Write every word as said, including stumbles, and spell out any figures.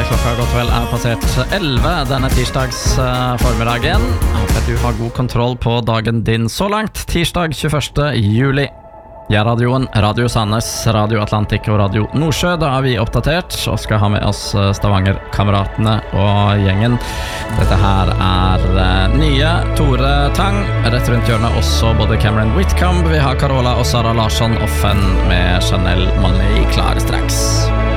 klokka godt vel er passert elleve denne tirsdags uh, formiddagen. Håper du har god kontroll på dagen din så langt, tirsdag tjueførste juli. Ja, radioen, Radio Sandnes, Radio Atlantik og Radio Nordsjø, da er vi oppdatert og skal ha med oss Stavanger-kameratene og gjengen. Dette her er uh, nye Tore Tang, rett rundt hjørnet også både Cameron Whitcomb, vi har Carola og Sara Larsson Offen med Chanel Monet klar straks.